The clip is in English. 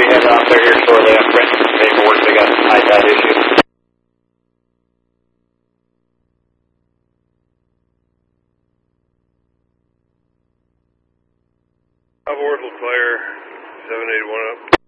have it out there here shortly. I'm printing some paperwork. They got some high tide issues. Top orbital clear, 781 up.